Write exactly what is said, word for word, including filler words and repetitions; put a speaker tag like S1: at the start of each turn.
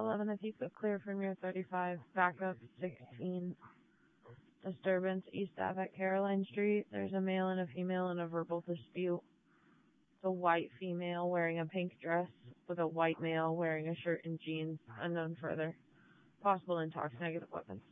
S1: eleven, if you could clear from your thirty-five, backup sixteen. Disturbance East Ave at Caroline Street. There's a male and a female in a verbal dispute. It's a white female wearing a pink dress with a white male wearing a shirt and jeans. Unknown further. Possible intox, negative weapons.